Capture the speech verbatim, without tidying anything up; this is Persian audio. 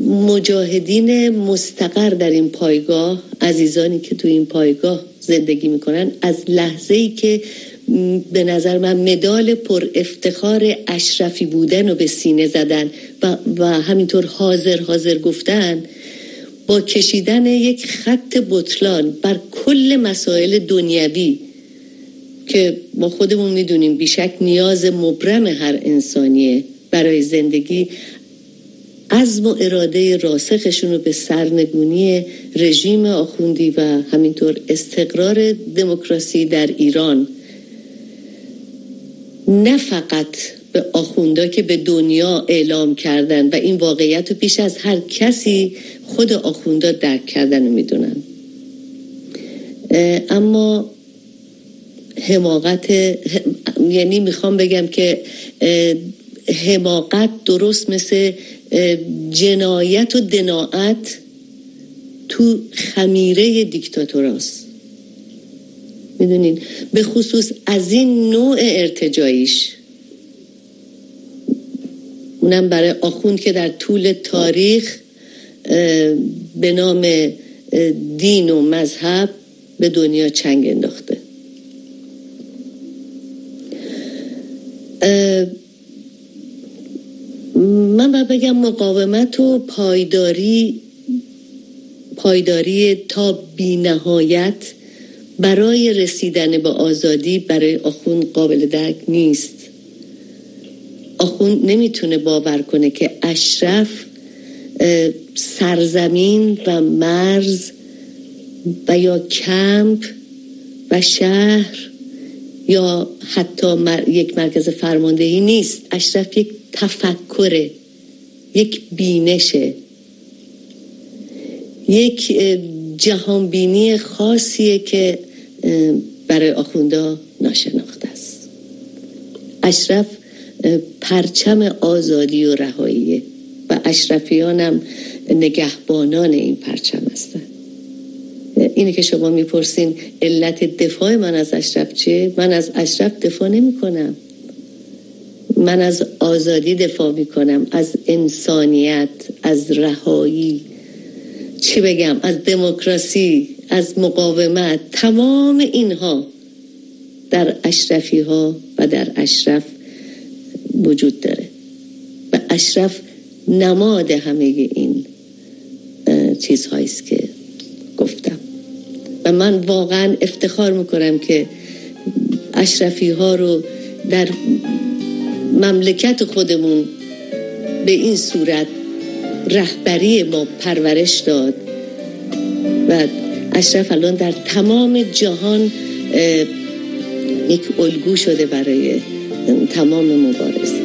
مجاهدین مستقر در این پایگاه، عزیزانی که تو این پایگاه زندگی میکنن، از لحظه‌ای که به نظر من مدال پر افتخار اشرفی بودن رو به سینه زدن و, و همینطور حاضر حاضر گفتن، با کشیدن یک خط بطلان بر کل مسائل دنیوی که ما خودمون میدونیم بیشک نیاز مبرم هر انسانیه برای زندگی، عزم و اراده راسخشون رو به سرنگونی رژیم آخوندی و همینطور استقرار دموکراسی در ایران، نه فقط به آخوندا که به دنیا اعلام کردن و این واقعیت رو پیش از هر کسی خود آخوندا درک کردن و میدونن، اما حماقت، یعنی میخوام بگم که حماقت درست مثل جنایت و دناعت تو خمیره دیکتاتوراست. میدونین به خصوص از این نوع ارتجاعیش، اونم برای آخوند که در طول تاریخ به نام دین و مذهب به دنیا چنگ انداخته. من باید بگم مقاومت و پایداری پایداری تا بی نهایت برای رسیدن به آزادی برای آخوند قابل درک نیست. آخوند نمیتونه باور کنه که اشرف سرزمین و مرز و یا کمپ و شهر یا حتی مر... یک مرکز فرماندهی نیست. اشرف یک تفکره، یک بینشه، یک جهانبینی خاصیه که برای آخوندا ناشناخته است. اشرف پرچم آزادی و رهاییه و اشرفیان هم نگهبانان این پرچم هستن. اینی که شما میپرسین علت دفاع من از اشرف چیه؟ من از اشرف دفاع نمی کنم. من از آزادی دفاع میکنم، از انسانیت، از رهایی، چی بگم، از دموکراسی، از مقاومت. تمام اینها در اشرفی ها و در اشرف وجود داره و اشرف نماد همه این چیزهاییست که گفتم و من واقعا افتخار میکنم که اشرفی ها رو در مملکت خودمون به این صورت رهبری ما پرورش داد و اشرف الان در تمام جهان یک الگو شده برای تمام مبارزه.